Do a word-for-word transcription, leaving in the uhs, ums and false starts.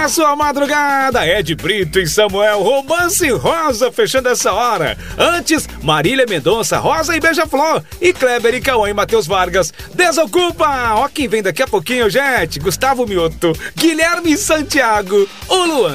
na sua madrugada, Ed Brito e Samuel, Romance Rosa, fechando essa hora. Antes, Marília Mendonça, Rosa e Beija-Flor. E Kleber e Cauã e Matheus Vargas, Desocupa. Ó quem vem daqui a pouquinho, gente. Gustavo Mioto, Guilherme Santiago, o Luan.